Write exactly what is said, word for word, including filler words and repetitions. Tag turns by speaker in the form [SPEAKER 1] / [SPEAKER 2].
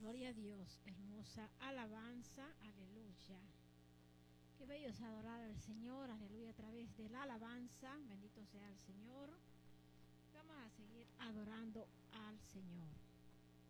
[SPEAKER 1] Gloria a Dios, hermosa alabanza, aleluya. Qué bello es adorar al Señor, aleluya, a través de la alabanza, bendito sea el Señor. Vamos a seguir adorando al Señor.